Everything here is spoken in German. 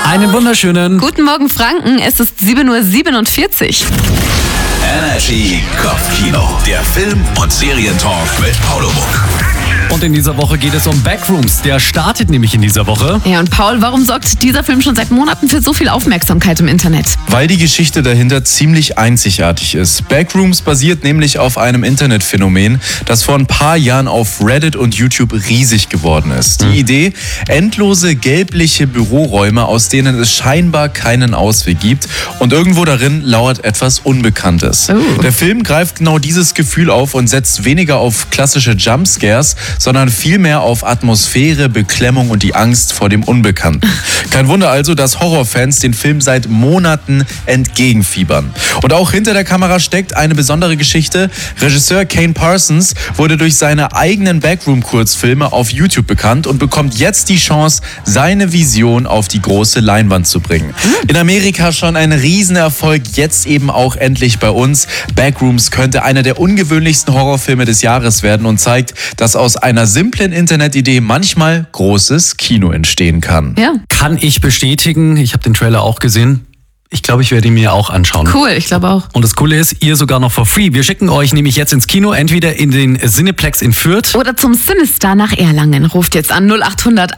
Einen wunderschönen Guten Morgen, Franken. Es ist 7:47 Uhr. Energy Kopfkino. Der Film- und Serientalk mit Paul Muck. Und in dieser Woche geht es um Backrooms. Der startet nämlich in dieser Woche. Ja, und Paul, warum sorgt dieser Film schon seit Monaten für so viel Aufmerksamkeit im Internet? Weil die Geschichte dahinter ziemlich einzigartig ist. Backrooms basiert nämlich auf einem Internetphänomen, das vor ein paar Jahren auf Reddit und YouTube riesig geworden ist. Die Idee, endlose gelbliche Büroräume, aus denen es scheinbar keinen Ausweg gibt, und irgendwo darin lauert etwas Unbekanntes. Der Film greift genau dieses Gefühl auf und setzt weniger auf klassische Jumpscares, sondern vielmehr auf Atmosphäre, Beklemmung und die Angst vor dem Unbekannten. Kein Wunder also, dass Horrorfans den Film seit Monaten entgegenfiebern. Und auch hinter der Kamera steckt eine besondere Geschichte. Regisseur Kane Parsons wurde durch seine eigenen Backroom-Kurzfilme auf YouTube bekannt und bekommt jetzt die Chance, seine Vision auf die große Leinwand zu bringen. In Amerika schon ein Riesenerfolg, jetzt eben auch endlich bei uns. Backrooms könnte einer der ungewöhnlichsten Horrorfilme des Jahres werden und zeigt, dass aus einer simplen Internetidee manchmal großes Kino entstehen kann. Ja, Kann ich bestätigen. Ich habe den Trailer auch gesehen. Ich glaube, ich werde ihn mir auch anschauen. cool, ich glaube auch. Und das Coole ist, ihr sogar noch for free. Wir schicken euch nämlich jetzt ins Kino, entweder in den Cineplex in Fürth. Oder zum Cinestar nach Erlangen. Ruft jetzt an 0800